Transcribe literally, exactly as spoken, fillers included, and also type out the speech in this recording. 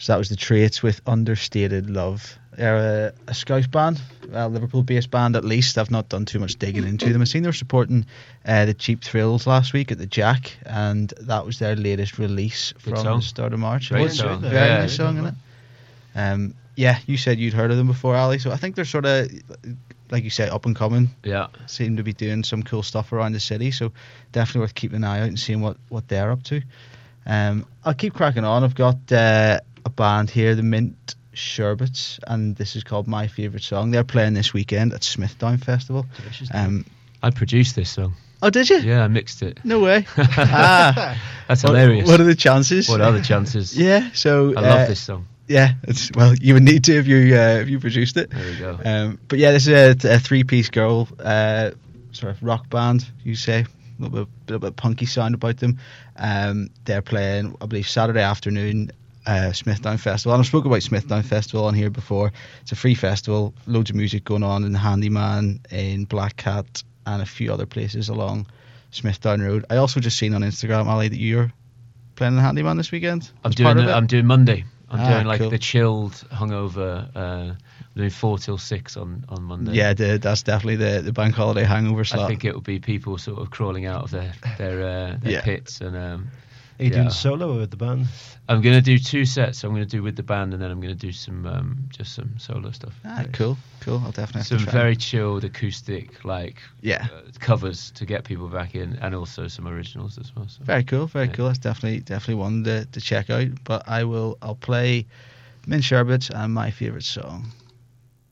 So that was the Traits with Understated Love. They're a, a Scouse band, a Liverpool-based band at least. I've not done too much digging into them. I've seen they were supporting uh, the Cheap Thrills last week at the Jack, and that was their latest release Good from song. the start of March. Great It was song. a Very Yeah, nice song, isn't it? Um, yeah, you said you'd heard of them before, Ali, so I think they're sort of, like you said, up and coming. Yeah. Seem to be doing some cool stuff around the city, so definitely worth keeping an eye out and seeing what, what they're up to. Um, I'll keep cracking on. I've got uh, a band here, the Mint Sherbets, and this is called My Favourite Song. They're playing this weekend at Smithdown Festival. Um, I produced this song. oh, did you? Yeah, I mixed it. No way. ah, That's what, hilarious. what are the chances? What are the chances? Yeah, so I love uh, this song. Yeah, it's well, you would need to if you uh, if you produced it. There we go. Um, but yeah, this is a, a three-piece girl uh, sort of rock band. You say a little bit, little bit punky sound about them. Um, they're playing, I believe, Saturday afternoon. Uh, Smithdown Festival. And I've spoken about Smithdown Festival on here before. It's a free festival, loads of music going on in the Handyman, in Black Cat, and a few other places along Smithdown Road. I also just seen on Instagram, Ali, that you're playing the Handyman this weekend. I'm As doing. part of The, it? I'm doing Monday. I'm Ah, doing like cool. the chilled, hungover. Uh, I'm doing four till six on on Monday. Yeah, the, that's definitely the, the bank holiday hangover slot. I think it will be people sort of crawling out of their their, uh, their Yeah. pits and. Um, Are you yeah. doing solo or with the band? I'm going to do two sets. I'm going to do with the band, and then I'm going to do some um, just some solo stuff. Ah, cool, cool. I'll definitely have Some to try. very chilled acoustic like Yeah. uh, covers to get people back in, and also some originals as well. So. Very cool, very Yeah. cool. That's definitely definitely one to, to check out. But I will I'll play Mint Sherbets and My Favourite Song.